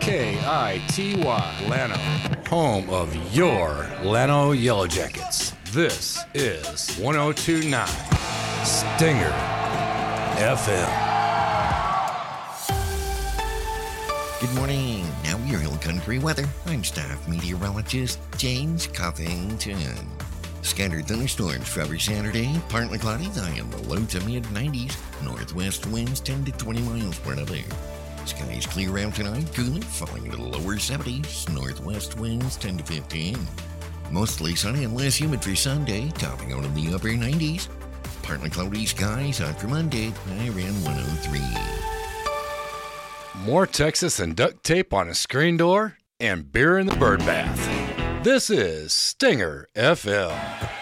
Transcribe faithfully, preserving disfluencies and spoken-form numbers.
K I T Y, Llano, home of your Llano Yellow Jackets. This is one oh two point nine Stinger F M. Good morning. Now your Hill Country weather. I'm staff meteorologist James Covington. Scattered thunderstorms for every Saturday. Partly cloudy, high in the low to mid nineties. Northwest winds ten to twenty miles per hour. Skies clear out tonight, cooler, falling into the lower seventies. Northwest winds ten to fifteen. Mostly sunny and less humid for Sunday, topping out in the upper nineties. Partly cloudy skies out for Monday. I ran one oh three. More Texas and duct tape on a screen door and beer in the bird bath. This is Stinger F M.